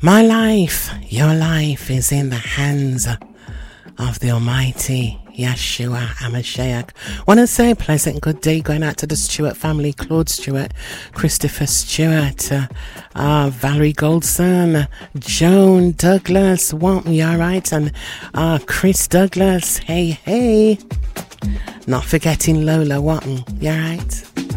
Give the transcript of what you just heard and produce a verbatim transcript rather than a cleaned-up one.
My life, your life is in the hands of the Almighty Yeshua HaMashiach. Want to say pleasant good day going out to the Stewart family, Claude Stewart, Christopher Stewart, uh, uh, Valerie Goldson, Joan Douglas, want me alright, and uh, Chris Douglas, hey hey, not forgetting Lola Watton, you alright?